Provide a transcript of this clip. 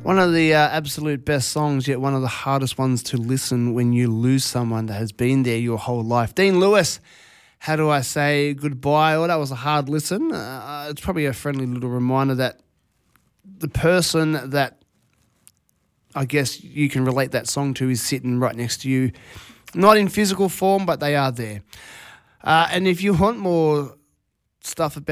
One of the absolute best songs, yet one of the hardest ones to listen when you lose someone that has been there your whole life. Dean Lewis, How Do I Say Goodbye? Well, that was a hard listen. It's probably a friendly little reminder that the person that I guess you can relate that song to is sitting right next to you. Not in physical form, but they are there. And if you want more stuff about